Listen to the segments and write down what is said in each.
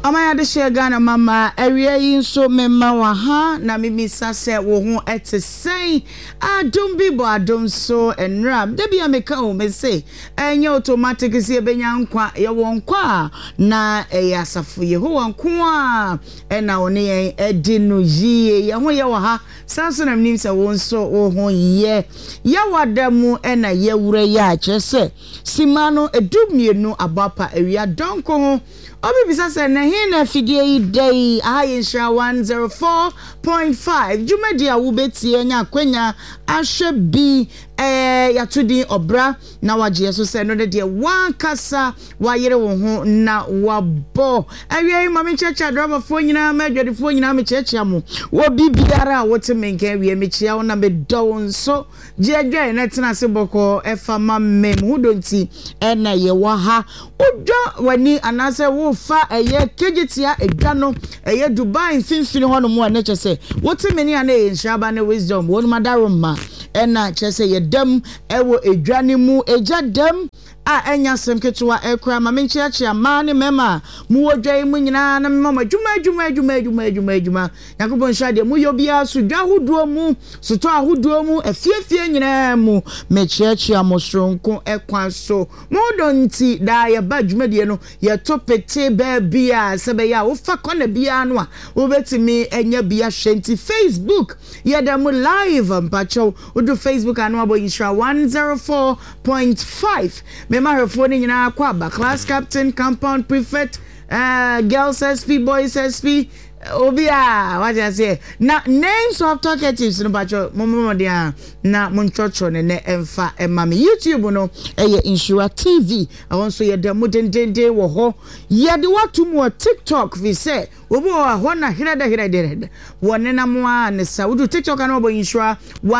Amaya de share Ghana mama area yin so memma wa ha na mimi sase wo ho ete sei adom bi bo adom so enram de bia meka o me say enye automatic se benya nkwa ye won kwa na asafo ye ho won kwa na one yen edi no yie ye ho ye wa ha sanso na mnim se won so wo ho ye wadam na ye wura ye a kyese simano edumienu abapa area donko ho obi bisa se na hina fidie day Ahayensha 104.5 jumadi a wubetie nya kwenya ahwe bi yatudi obra na waje so se no de wankasa wayere wo ho na wabo awie mami checha drama fo nyina madwade fo nyina me checha mo wo bibiara wote menka wie me chia wo na me do so jegwe na tena se boko efa mamem hudonti na ye wa ha ojo wani anase wo fa eye kejitia edwano eye Dubai finfini hono mo na chese wote meni ana ye nshaba na wisdom wonu madaroma na chese ye dem ewo edwane mu ejadem a enya semketua ekra ma menchiachi amane mema mu wodwan mu nyina na mama djuma yakobon shade mu yobia sudwa hoduo mu soto ahoduo mu afiefie nyina mu mechiachi amosronko ekwa so modonti da ya ba djumade no ye topete ba bia sebe ya wo fa kona bia no a wo betimi enya bia hwenti Facebook ye da mu live mpacho udu Facebook anu abo Yishra 104.5 Mema refoni nyina kwa ba class captain compound prefect girls SP boys SP obia what I say na names of talkatives no bacho momo dia na monchocho ne emfa emame YouTube no eye Insura TV awonso ye de modendende wo ho ye de watu mu TikTok vi say obo ho na hirada wone na mo a ne sa wudu TikTok na obo Insura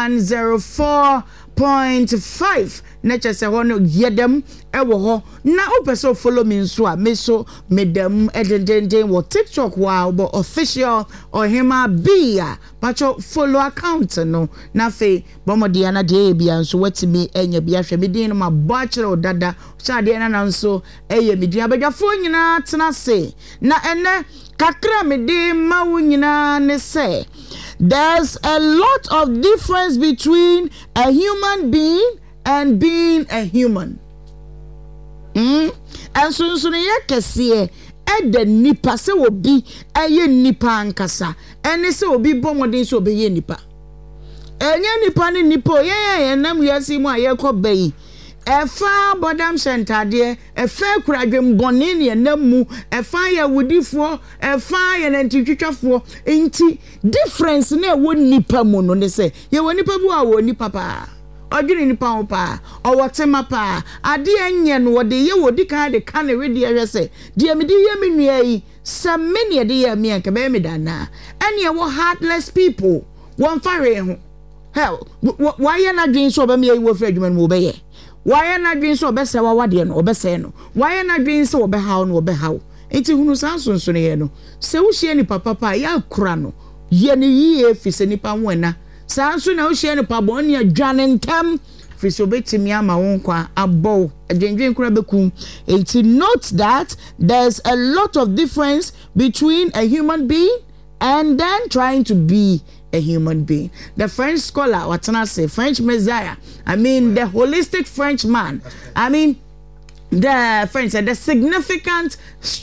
104.5 nature se hono yedem ewo ho na opeso follow me nso a me so medem edendenden wo TikTok wa obo official or hima bia pacho follow account no na fe bomodia na de bia nso watimi enya bia hwe medin no ma bachelor dada chade na nso eye medin abadwafo nyina tena se na ene kakra medin ma wo nyina ne se there's a lot of difference between a human being and being a human. And so ye kese the nipa se obi eye nipa ankasa ene se obi bomodin so obi ye nipa enye nipa ni nipo ye nam yasi mu ayekọ bayi efa bodam sentade efa kuradwem bone ne namu efa ya wudifo efa ya nantitwitwafo enti difference na wo nipa mu no ne se ye wo nipa bu a wo nipa pa odwini nipa ho pa owotema pa ade enye no wode ye wodi ka de ka ne wedi ehwese de me de ye menua yi samene de ye me anka be me dana ene wo heartless people won fare ho hell why na dwen so be me yi wo fra adwuma no be ye why na dwen so be se wa wade no be se no why na dwen so be haw no be haw enti hunu sanso nso ne ye no se wo hie ni papa pa ya kura no ye ne yi fi se nipa wona sanso na wo hie ni pa bon ne adwane ntam fi so betimi ama won kwa abo adwenwen kura bekum enti note that there's a lot of difference between a human being and then trying to be a human being. The French scholar, what can I say? French Messiah. I mean, the holistic French man. I mean, the French, the significant,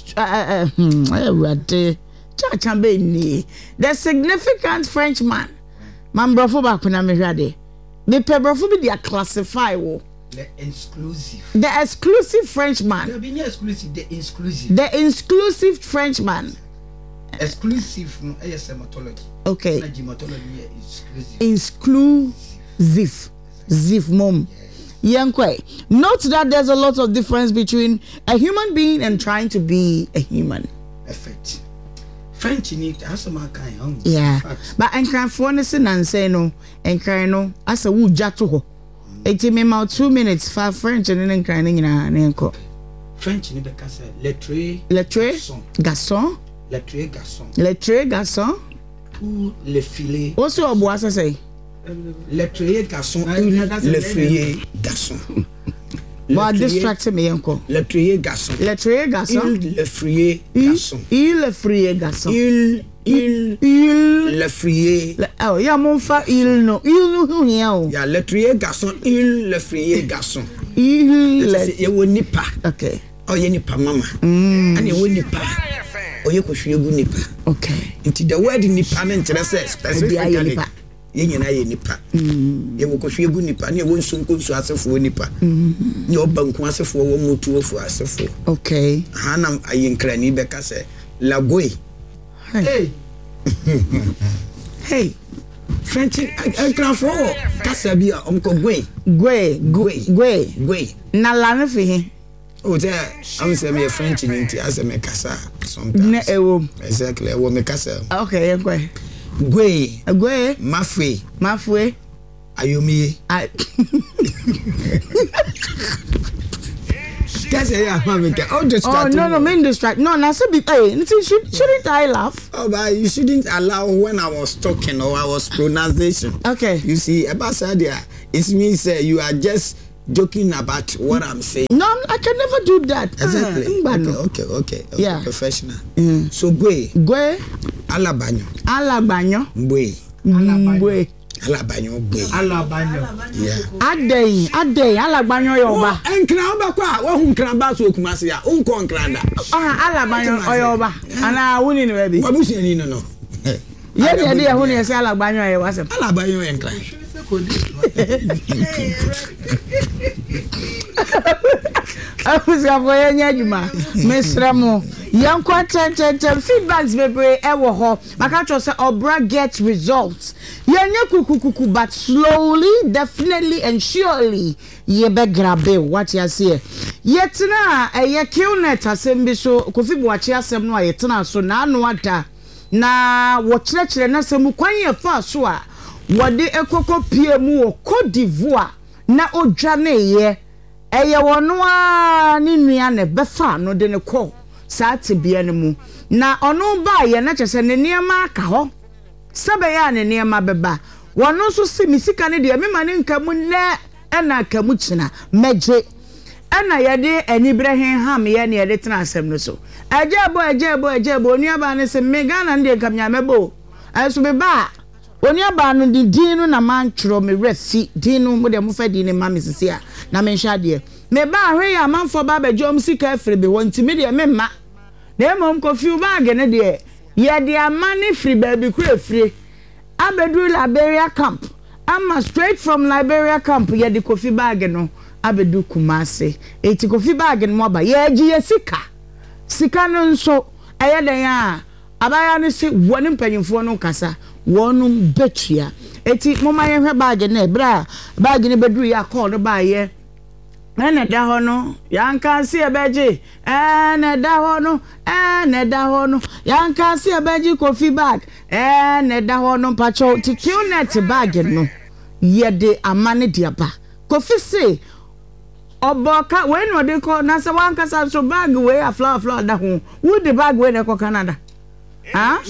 the significant French man. Man, brofo back when I'm ready. The brofo be they classify wo. The exclusive. The exclusive French man. The exclusive. The exclusive. The exclusive French man. Exclusive hematology. Okay. Exclusive. Zif mom. Yankwe. Note that there's a lot of difference between a human being and trying to be a human. Effect. French in it has some kind. Yeah. But I can't force it and say no. And cry no. As a wood jatuho. It me about 2 minutes for French and then crying in a nenko. French in the case lettre. Garçon. Lettre garçon. Ou le filet. What's your boss say? Lettre garçon ou le filet garçon. But distract me encore. Le trier garçon. Le trier garçon. Il le frier garçon. Il le frier garçon. Il le frier. Oh, ya mon fa il no. Il no here. Ya le trier garçon, il le frier garçon. Il le ye woni pa. Okay. Oh ye ni pa mama. Ani woni pa. Oh ye ko hwe gu ni pa. Okay. Nti the word ni pa na nkyere say specifically. Ye nyina ye nipa. Ye wo ko hwe gu nipa, na ye won sunkunsu asefo nipa. Ye obanku asefo wo mutu ofo asefo. Okay. Hanam ayinkrani beka say lagoi. Hey. Hey. French enkrafo kasa bia omko gwe. Gwe. Na la no fi he. Oh, there, I'm saying me French in India as a mekasa sometimes. Ne ewo. Exactly, ewo mekasa. Okay, gwe. Gwe. Mafwe. Ayomi. That's it, oh, just no, me distract. No, na so be shouldn't I laugh? Oh, but you shouldn't allow when I was talking or I was pronunciation. Okay. You see, about Sadia, it means you are just joking about what I'm saying. No, I can never do that. Exactly. Okay. Yeah. Professional. So Gwe. Alabanyo. Gwe. Alabanyo. Yeah. Adey. Alabanyo yoba. Enkra ba kwa. Wo hu nkra ba so okumase ya. Unko nkranda. Alabanyo oyoba. Ana wuni ni baby. Wabusi ani no. Ye de hu ni se alabanyo ye wasem. Alabanyo enkra. Afusa boye nyaduma mesramo yankwa ten feedbacks bebre ewo ho maka cho say obra get results yenye kukukuku but slowly definitely and surely ye be grabe what you say yetina eye killnet asem bi so Kofi Boakye asem no ayetena so na anu ada na wo kyerɛkyerɛ na asem kwan ye fa so a wode ekoko pie mu wo Côte d'Ivoire na odwane ye eye wono a ni nua ne befa no de ne kɔ saate bia ne mu na ono ba ye na kyese ne niema aka ho sebe ya ne niema beba wono so se misika ne de mema ne nkamu ne na kamu kyina meje ana ye de anibrehen ham ye ne ye de tena asem no so ejebo onua ba ne se me Ghana ne kamnya mebo aso be ba onua ba no di dinu na mantro me refi dinu mo de mo fa di ne ma me sisi a na me hwa de me ba hwe ya manfo ba ba jom sika afre be wonti me de me ma na emom Kofi bag ne de ye de amane free baby kura free abedu Liberia camp ama straight from Liberia camp ye de Kofi bag no abedu Kumasi eti Kofi bag no ba ye gi ye sika no nso eye den ya abaya ne se woni mpanyimfo no kasa wonu betua eti moma ye hwe bag na bra bag ne bedu ya call no ba ye ene da ho no yanka se ebeje ene da ho no yanka se ebeje Kofi bag ene da ho no pacho tikilnet bag no ye de amane diaba Kofi se oboka we no de ko na se wanka sa so bag we a flower da ho wo de bag we ne ko Canada. Ah?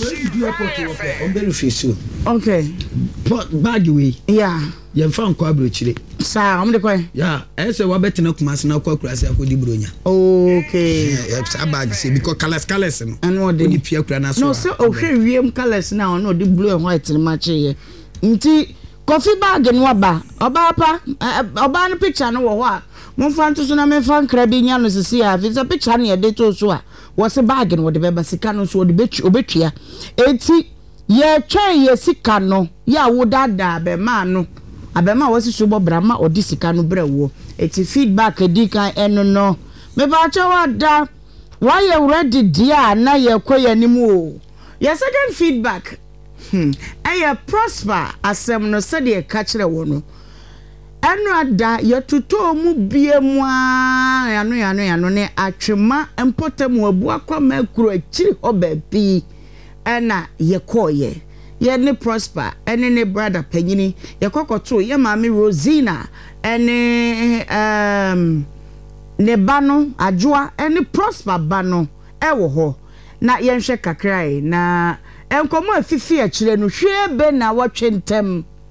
Okay. Bag we. Yeah. Ye fa nko abrochire. Sa de ko. Yeah, ese wa betina Kumasi na kwa kurase akodi bronya. Okay. Yeah, sa bag say because colors no. And de pia kura na so. No, so o hwe wiem colors na no de blue and white ni mache ye. Nti Kofi bag no ba. Oba pa, oba no picture no wo ho a. Mon fan to so na me fan krabi nya no sisi a. Fi picture na ye de to so a. Was a bag and what the beba sika no so the obetua enti ye twen ye sika no ya wo dada be ma no abema wasi so brama odi sika no brewo enti feedback di kan eno no me ba cha wada why you ready dia na ye koye nimu o your second feedback aya prosper asem no se de ka kire wo no enu ada yetuto mu bie mu a yano ne atwema empotem wabu akwa makuro akiri obabi ena yekoye ye ne prosper ene ne brother panyini yekokoto ye mami Rosina ene ne bano adwoa ene prosper bano ewo ho na yenhwe kakrai na enkomo afifi akire no hwe be na watwe ntem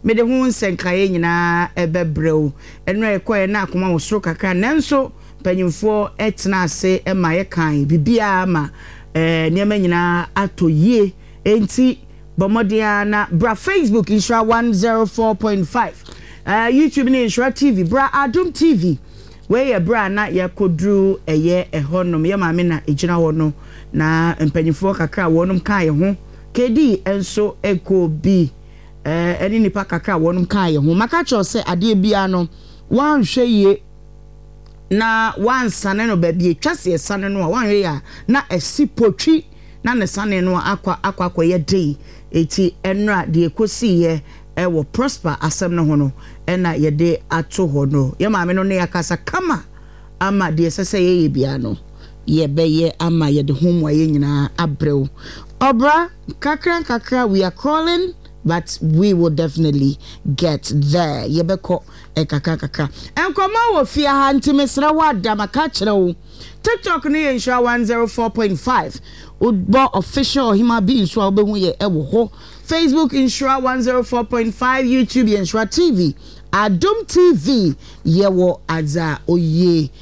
me de ho nsenkaye nyina ebebrɛw enra ekoye na akoma wo soro kakra nanso panyimfo etena ase ema ye kan bibia ma niema nyina atoyie enti bomodia na bra Facebook Insura 104.5 YouTube ni Insura TV bra Adum TV we ye bra na yakodru eye ehonom ye maame na ejina ho no na mpanyimfo kakra wonum kan ye ho kedi enso eko bi eni nipa kakra wonum kan ye ho maka cho se ade bia no wan hweye na wan sane no ba bi twase sane no wan hwe ya na esipotwi na ne sane no akwa ye dey eti enra de ekosi ye ewo prosper asem no ho no ena ye de ato ho no ye maame no ne yakasa kama ama de sese ye bia no ye beye ama ye de homo ye nyina abrew obra kakra we are crawling but we will definitely get there ye beko kakra enkoma wo fia ha ntimesra wa damaka kyerɛw TikTok ne Insura 104.5 Udbo official hima bi nso a obehu ye ewo ho Facebook Insura 104.5 YouTube Insura TV Adum TV yewo adza oye